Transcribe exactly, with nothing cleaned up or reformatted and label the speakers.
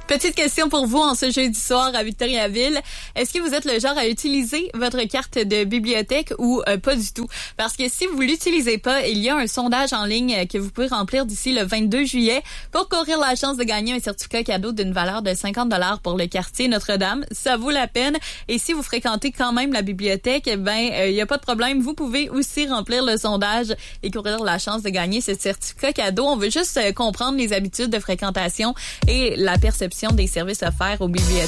Speaker 1: Petite question pour vous en ce jeudi soir à Victoriaville. Est-ce que vous êtes le genre à utiliser votre carte de bibliothèque ou euh, pas du tout? Parce que si vous l'utilisez pas, il y a un sondage en ligne que vous pouvez remplir d'ici le vingt-deux juillet pour courir la chance de gagner un certificat cadeau d'une valeur de cinquante dollars pour le quartier Notre-Dame. Ça vaut la peine. Et si vous fréquentez quand même la bibliothèque, eh ben il euh, n'y a pas de problème. Vous pouvez aussi remplir le sondage et courir la chance de gagner ce certificat cadeau. On veut juste euh, comprendre les habitudes de fréquentation et la perception des services offerts aux bibliothèques.